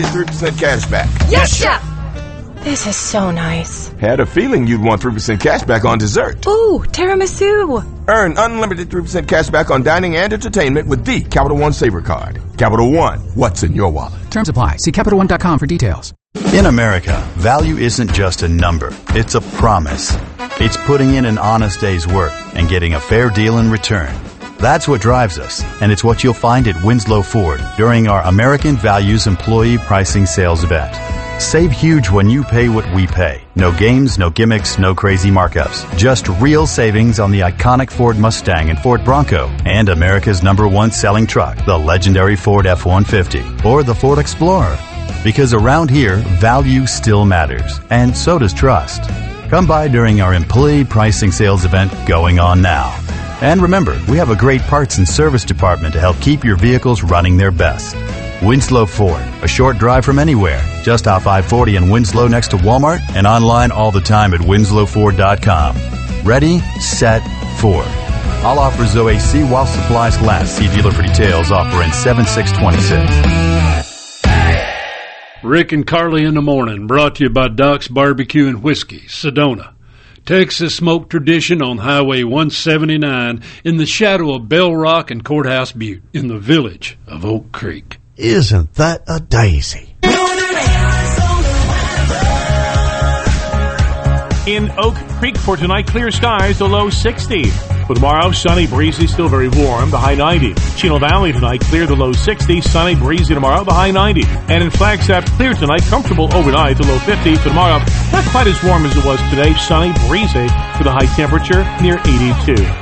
3% cash back. Yes, Chef! This is so nice. Had a feeling you'd want 3% cash back on dessert. Ooh, tiramisu. Earn unlimited 3% cash back on dining and entertainment with the Capital One Saver Card. Capital One, what's in your wallet? Terms apply. See CapitalOne.com for details. In America, value isn't just a number. It's a promise. It's putting in an honest day's work and getting a fair deal in return. That's what drives us, and it's what you'll find at Winslow Ford during our American Values Employee Pricing Sales event. Save huge when you pay what we pay. No games, no gimmicks, no crazy markups. Just real savings on the iconic Ford Mustang and Ford Bronco and America's #1 selling truck, the legendary Ford F-150 or the Ford Explorer. Because around here, value still matters, and so does trust. Come by during our Employee Pricing Sales event going on now. And remember, we have a great parts and service department to help keep your vehicles running their best. Winslow Ford, a short drive from anywhere, just off I-40 in Winslow next to Walmart, and online all the time at winslowford.com. Ready, set, Ford. All offers OAC while supplies last. See dealer for details. Offer in 7/6/26. Rick and Carly in the Morning, brought to you by Doc's Barbecue and Whiskey, Sedona. Texas smoke tradition on Highway 179 in the shadow of Bell Rock and Courthouse Butte in the village of Oak Creek. Isn't that a daisy? In Oak Creek for tonight, clear skies, the low 60. For tomorrow, sunny, breezy, still very warm, the high 90. Chino Valley tonight, clear, the low 60. Sunny, breezy tomorrow, the high 90. And in Flagstaff, clear tonight, comfortable overnight, the low 50. For tomorrow, not quite as warm as it was today, sunny, breezy, with a high temperature near 82.